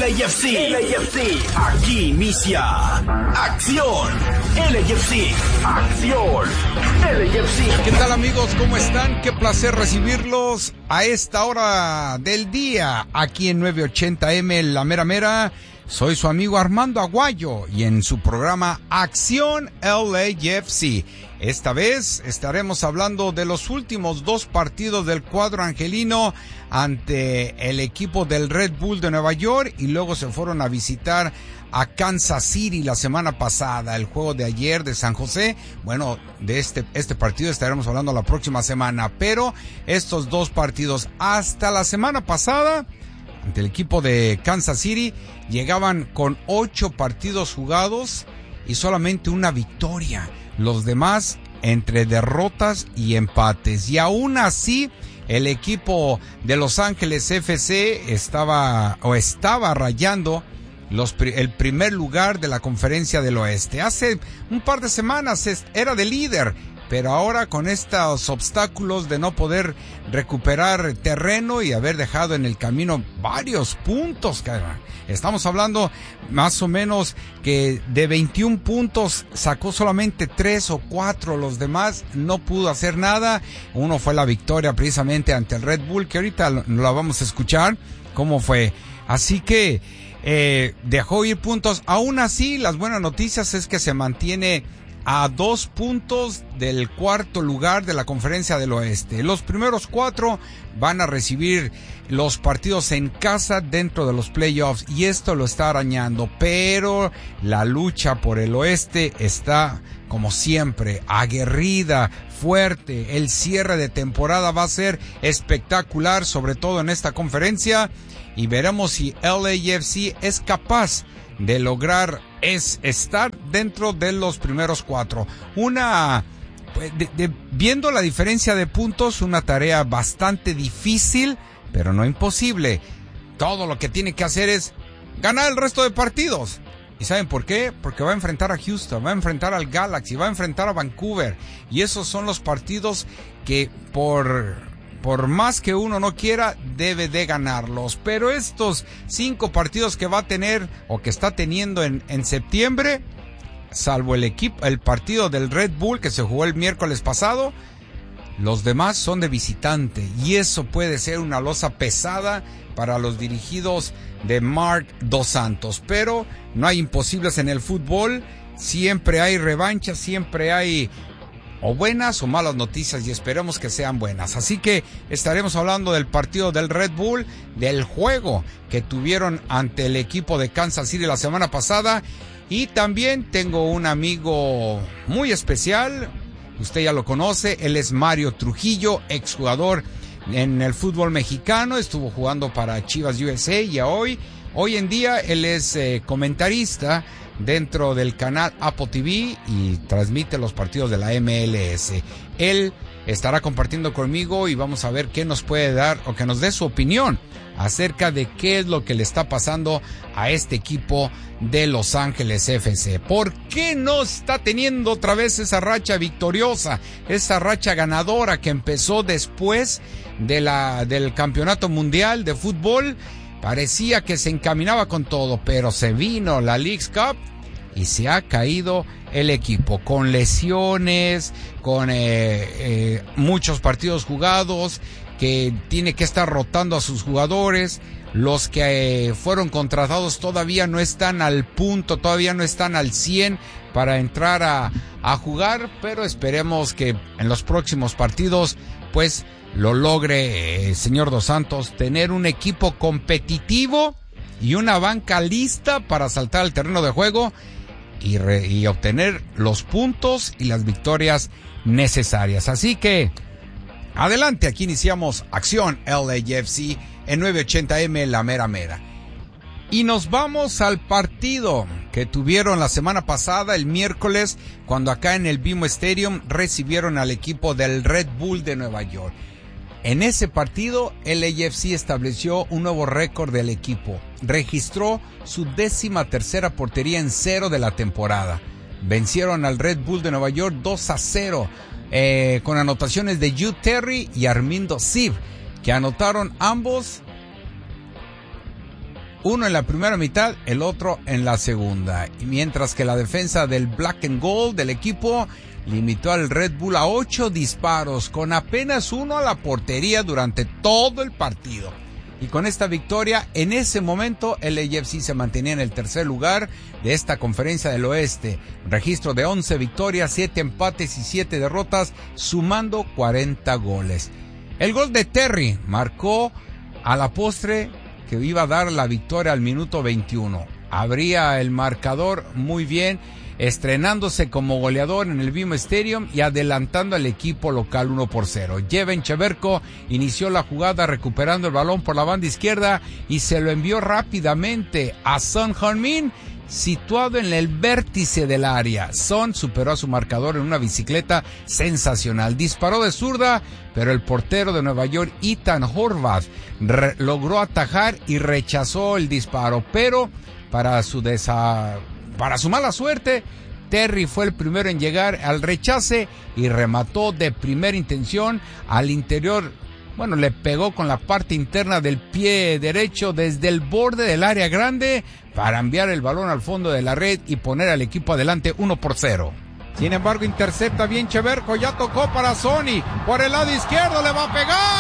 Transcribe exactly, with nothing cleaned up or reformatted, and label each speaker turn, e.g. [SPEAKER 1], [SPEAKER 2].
[SPEAKER 1] L A F C. L A F C. Aquí inicia Acción L A F C. Acción L A F C.
[SPEAKER 2] ¿Qué tal, amigos? ¿Cómo están? Qué placer recibirlos a esta hora del día aquí en nueve ochenta eme La Mera Mera. Soy su amigo Armando Aguayo y en su programa Acción L A F C. Esta vez estaremos hablando de los últimos dos partidos del cuadro angelino ante el equipo del Red Bull de Nueva York y luego se fueron a visitar a Kansas City la semana pasada. El juego de ayer de San José, bueno, de este, este partido estaremos hablando la próxima semana, pero estos dos partidos hasta la semana pasada ante el equipo de Kansas City llegaban con ocho partidos jugados y solamente una victoria. Los demás entre derrotas y empates. Y aún así, el equipo de Los Ángeles F C estaba o estaba rayando los, el primer lugar de la Conferencia del Oeste. Hace un par de semanas era de líder, pero ahora con estos obstáculos de no poder recuperar terreno y haber dejado en el camino varios puntos, cara. Estamos hablando más o menos que de veintiún puntos sacó solamente tres o cuatro, los demás no pudo hacer nada. Uno fue la victoria precisamente ante el Red Bull, que ahorita la vamos a escuchar cómo fue. Así que eh, dejó ir puntos. Aún así, las buenas noticias es que se mantiene a dos puntos del cuarto lugar de la Conferencia del Oeste. Los primeros cuatro van a recibir los partidos en casa dentro de los playoffs y esto lo está arañando, pero la lucha por el oeste está, como siempre, aguerrida, fuerte. El cierre de temporada va a ser espectacular, sobre todo en esta conferencia, y veremos si L A F C es capaz de lograr es estar dentro de los primeros cuatro. Una, de, de, viendo la diferencia de puntos, una tarea bastante difícil, pero no imposible. Todo lo que tiene que hacer es ganar el resto de partidos. ¿Y saben por qué? Porque va a enfrentar a Houston, va a enfrentar al Galaxy, va a enfrentar a Vancouver. Y esos son los partidos que por... por más que uno no quiera, debe de ganarlos. Pero estos cinco partidos que va a tener o que está teniendo en, en septiembre, salvo el equipo, el partido del Red Bull que se jugó el miércoles pasado, los demás son de visitante. Y eso puede ser una losa pesada para los dirigidos de Marc Dos Santos. Pero no hay imposibles en el fútbol. Siempre hay revancha, siempre hay o buenas o malas noticias y esperemos que sean buenas. Así que estaremos hablando del partido del Red Bull, del juego que tuvieron ante el equipo de Kansas City la semana pasada, y también tengo un amigo muy especial, usted ya lo conoce, él es Mario Trujillo, exjugador en el fútbol mexicano, estuvo jugando para Chivas U S A y hoy, hoy en día él es eh, comentarista dentro del canal Apple T V y transmite los partidos de la M L S. Él estará compartiendo conmigo y vamos a ver qué nos puede dar o que nos dé su opinión acerca de qué es lo que le está pasando a este equipo de Los Ángeles F C. ¿Por qué no está teniendo otra vez esa racha victoriosa, esa racha ganadora que empezó después de la, del campeonato mundial de fútbol? Parecía que se encaminaba con todo, pero se vino la Leagues Cup y se ha caído el equipo con lesiones, con eh, eh, muchos partidos jugados, que tiene que estar rotando a sus jugadores. Los que eh, fueron contratados todavía no están al punto, todavía no están al cien para entrar a, a jugar, pero esperemos que en los próximos partidos pues lo logre el eh, señor Dos Santos, tener un equipo competitivo y una banca lista para saltar al terreno de juego y, re, y obtener los puntos y las victorias necesarias. Así que adelante, aquí iniciamos Acción L A F C en nueve ochenta eme La Mera Mera. Y nos vamos al partido que tuvieron la semana pasada, el miércoles, cuando acá en el B M O Stadium recibieron al equipo del Red Bull de Nueva York. En ese partido, L A F C estableció un nuevo récord del equipo. Registró su décima tercera portería en cero de la temporada. Vencieron al Red Bull de Nueva York dos a cero, eh, con anotaciones de Hugh Terry y Armindo Siv, que anotaron ambos Uno en la primera mitad, el otro en la segunda. Y mientras que la defensa del Black and Gold del equipo limitó al Red Bull a ocho disparos, con apenas uno a la portería durante todo el partido. Y con esta victoria, en ese momento, el L A F C se mantenía en el tercer lugar de esta conferencia del oeste. Registro de once victorias, siete empates y siete derrotas, sumando cuarenta goles. El gol de Terry marcó a la postre que iba a dar la victoria al minuto veintiuno. Abría el marcador muy bien, estrenándose como goleador en el BMO Stadium y adelantando al equipo local uno por cero. Jeven Cheverko inició la jugada recuperando el balón por la banda izquierda y se lo envió rápidamente a Son Heung-min, situado en el vértice del área. Son superó a su marcador en una bicicleta sensacional. Disparó de zurda, pero el portero de Nueva York, Ethan Horvath, re- logró atajar y rechazó el disparo. Pero para su desa... para su mala suerte, Terry fue el primero en llegar al rechace y remató de primera intención al interior. Bueno, le pegó con la parte interna del pie derecho desde el borde del área grande para enviar el balón al fondo de la red y poner al equipo adelante uno por cero. Sin embargo, intercepta bien Cheverko, ya tocó para Sony, por el lado izquierdo le va a pegar.